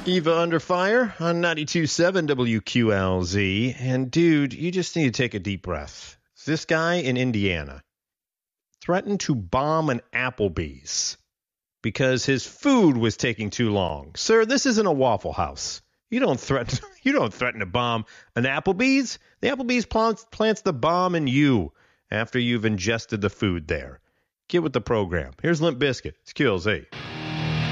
Eva Under Fire on 92.7 WQLZ. And, dude, you just need to take a deep breath. This guy in Indiana threatened to bomb an Applebee's because his food was taking too long. Sir, this isn't a Waffle House. You don't threaten to bomb an Applebee's. The Applebee's plants the bomb in you after you've ingested the food there. Get with the program. Here's Limp Bizkit. It's QLZ.